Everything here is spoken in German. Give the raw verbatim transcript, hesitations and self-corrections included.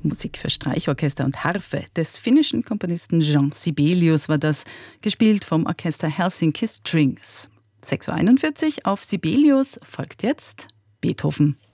Musik für Streichorchester und Harfe des finnischen Komponisten Jean Sibelius war das, gespielt vom Orchester Helsinki Strings. sechs Uhr einundvierzig auf Sibelius folgt jetzt Beethoven.